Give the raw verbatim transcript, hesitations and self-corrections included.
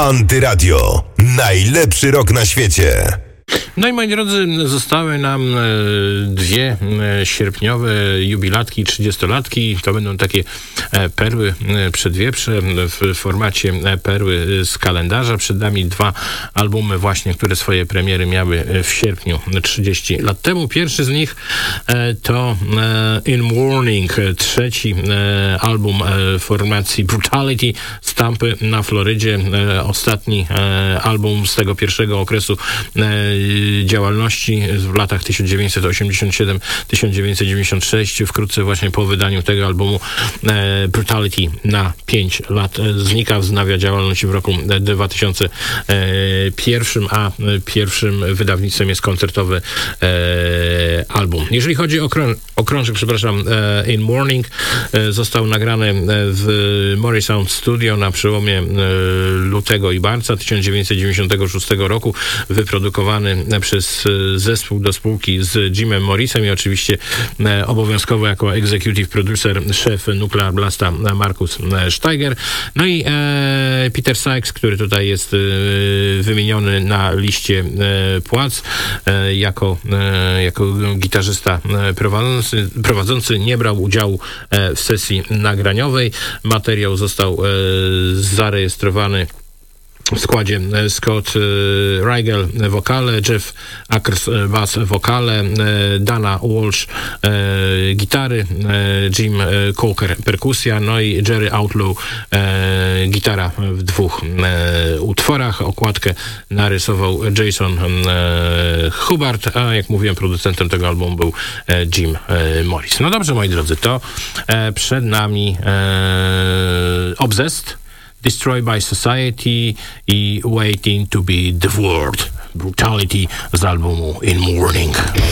Antyradio. Najlepszy rok na świecie. No i moi drodzy, zostały nam dwie sierpniowe jubilatki, trzydziestolatki. To będą takie perły przedwieprze w formacie perły z kalendarza. Przed nami dwa albumy właśnie, które swoje premiery miały w sierpniu trzydzieści lat temu. Pierwszy z nich to In Warning, trzeci album formacji Brutality z Tampy na Florydzie. Ostatni album z tego pierwszego okresu działalności w latach tysiąc dziewięćset osiemdziesiąt siedem do tysiąc dziewięćset dziewięćdziesiąt sześć. Wkrótce właśnie po wydaniu tego albumu e, Brutality na pięć lat e, znika, wznawia działalność w roku dwa tysiące jeden, a pierwszym wydawnictwem jest koncertowy e, album. Jeżeli chodzi o, krą- o krążek, przepraszam, e, In Morning, e, został nagrany w Morrisound Studio na przełomie e, lutego i marca tysiąc dziewięćset dziewięćdziesiątego szóstego roku, wyprodukowany przez zespół do spółki z Jimem Morrisem i oczywiście e, obowiązkowo jako executive producer szef Nuclear Blasta Markus Steiger. No i e, Peter Sykes, który tutaj jest e, wymieniony na liście e, płac e, jako, e, jako gitarzysta e, prowadzący, prowadzący, nie brał udziału e, w sesji nagraniowej. Materiał został e, zarejestrowany w składzie Scott Rigel wokale, Jeff Ackers bass wokale, Dana Walsh gitary, Jim Coker perkusja, no i Jerry Outlaw gitara w dwóch utworach. Okładkę narysował Jason Hubbard, a jak mówiłem, producentem tego albumu był Jim Morris. No dobrze, moi drodzy, to przed nami Obsessed, Destroyed by Society i Waiting to be Devoured. Brutality z albumu In Morning.